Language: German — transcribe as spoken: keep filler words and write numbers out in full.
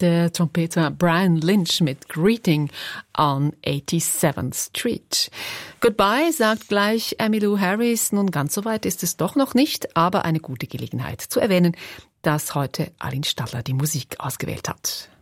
der Trompeter Brian Lynch mit Greeting on eighty-seventh Street. Goodbye sagt gleich Emmylou Harris. Nun, ganz so weit ist es doch noch nicht, aber eine gute Gelegenheit zu erwähnen, dass heute Arlene Stadler die Musik ausgewählt hat.